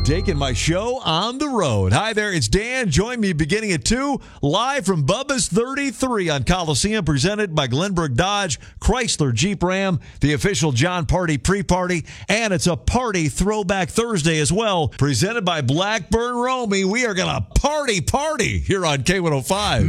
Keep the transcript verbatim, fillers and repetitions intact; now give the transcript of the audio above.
taking my show on the road. Hi there, it's Dan. Join me beginning at two, live from Bubba's thirty-three on Coliseum, presented by Glenbrook Dodge, Chrysler Jeep Ram, the official John Party pre-party, and it's a party throwback Thursday as well, presented by Blackburn Romy. We are going to party, party here on K one oh five.